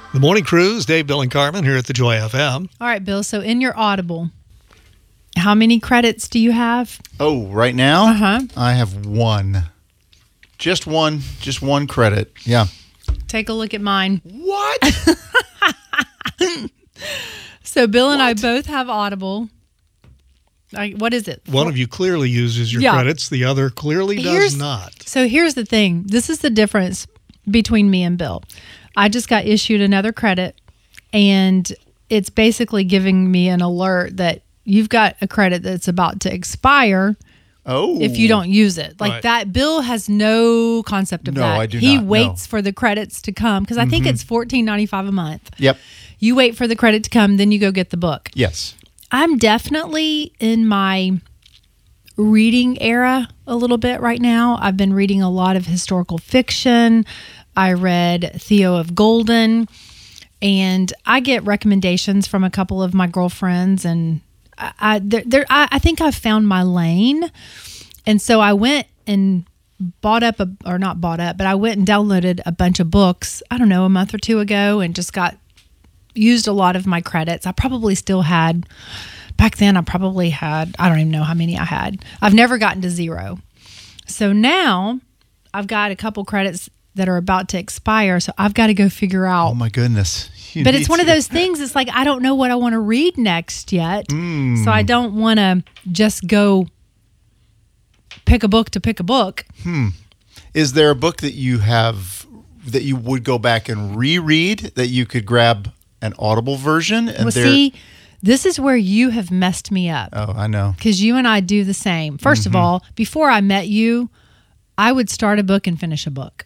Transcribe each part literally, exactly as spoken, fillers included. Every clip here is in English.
The Morning Cruise, Dave, Bill, and Carmen here at the Joy F M. All right, Bill. So in your Audible, how many credits do you have? Oh, right now? Uh-huh. I have one. Just one. Just one credit. Yeah. Take a look at mine. What? So Bill and What? I both have Audible. I, what is it? One of you clearly uses your Yeah. credits. The other clearly does Here's- not. So here's the thing. This is the difference between me and Bill. I just got issued another credit, and it's basically giving me an alert that you've got a credit that's about to expire Oh. if you don't use it. Like Right. that, Bill has no concept of No, that. I do he not, no. waits for the credits to come because I think it's fourteen ninety-five a month. Yep. You wait for the credit to come, then you go get the book. Yes. I'm definitely in my reading era a little bit right now. I've been reading a lot of historical fiction. I read Theo of Golden, and I get recommendations from a couple of my girlfriends, and I, I, there, there, I, I think I've found my lane. And so I went and bought up, a, or not bought up, but I went and downloaded a bunch of books, I don't know, a month or two ago, and just got used a lot of my credits. I probably still had, back then I probably had, I don't even know how many I had. I've never gotten to zero. So now I've got a couple credits that are about to expire. So I've got to go figure out. Oh, my goodness. You But need it's one of to- those things. It's like, I don't know what I want to read next yet. Mm. So I don't want to just go pick a book to pick a book. Is there a book that you have that you would go back and reread that you could grab an Audible version? And Well, there- see, this is where you have messed me up. Oh, I know. Because you and I do the same. First Mm-hmm. of all, before I met you, I would start a book and finish a book.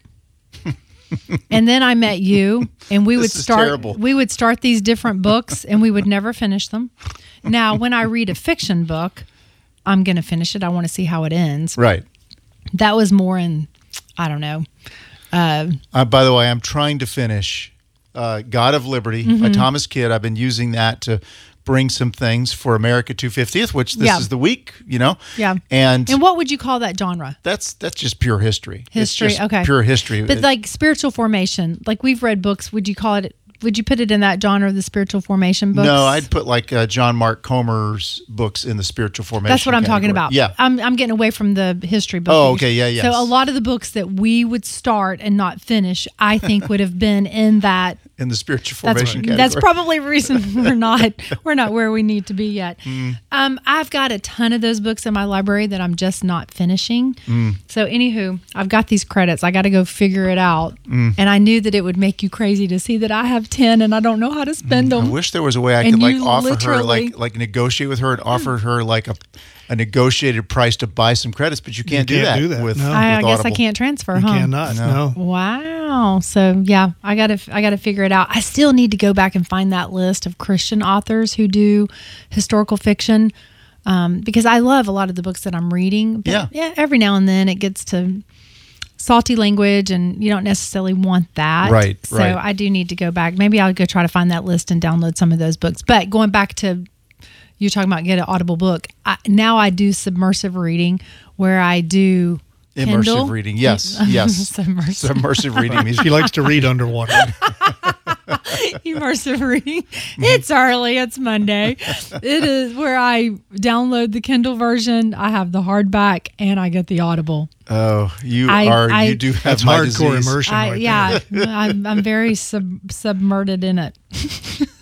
And then I met you, and we would This is start terrible. we would start these different books, and we would never finish them. Now, when I read a fiction book, I'm going to finish it. I want to see how it ends. Right. That was more in, I don't know. Uh, Uh, by the way, I'm trying to finish uh, God of Liberty Mm-hmm. by Thomas Kidd. I've been using that to bring some things for America two fiftieth, which this Yeah. is the week, you know? yeah. And, And what would you call that genre? that's that's just pure history. History, It's just okay. pure history. But It- like spiritual formation, like we've read books. Would you call it? Would you put it in that genre, the spiritual formation books? No, I'd put like uh, John Mark Comer's books in the spiritual formation. That's what I'm talking category. about. Yeah. I'm I'm getting away from the history book. Oh, okay, yeah, yes. So a lot of the books that we would start and not finish, I think would have been in that. In the spiritual That's formation category. that's probably the reason we're not we're not where we need to be yet. Mm. Um, I've got a ton of those books in my library that I'm just not finishing. Mm. So anywho, I've got these credits. I got to go figure it out. Mm. And I knew that it would make you crazy to see that I have ten and I don't know how to spend I them. wish there was a way I And could like you offer her literally- like like negotiate with her and offer her like a a negotiated price to buy some credits, but you can't, do, can't that do that, with, no. with I, I guess I Audible. can't transfer, You huh? cannot. No. No. Wow. So yeah, I gotta I gotta figure it out. I still need to go back and find that list of Christian authors who do historical fiction, um, because I love a lot of the books that I'm reading. But Yeah. yeah. Every now and then it gets to salty language, and you don't necessarily want that. Right, So right. I do need to go back. Maybe I'll go try to find that list and download some of those books. But going back to you're talking about get an Audible book. I, now I do submersive reading where I do Immersive Kindle. reading. Yes, yes. Submersive. Submersive reading means She likes to read underwater. Immersive reading. It's early. It's Monday. It is where I download the Kindle version. I have the hardback and I get the Audible. oh, you I- are I- you do have That's my hardcore disease. immersion I, right yeah, there. I'm, I'm very sub, submerged in it.